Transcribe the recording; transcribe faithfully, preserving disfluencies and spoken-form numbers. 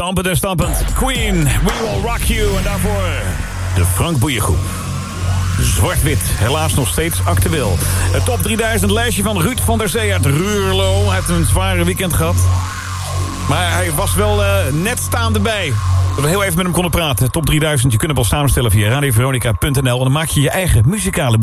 Stampend en stampend. Queen, We Will Rock You. En daarvoor de Frank Boeiengroep. Zwart-wit, helaas nog steeds actueel. Het top drieduizend lijstje van Ruud van der Zee uit Ruurlo. Hij heeft een zware weekend gehad. Maar hij was wel uh, net staande bij. Dat we heel even met hem konden praten. Top drieduizend, je kunt hem wel samenstellen via radio veronica punt n l. En dan maak je je eigen muzikale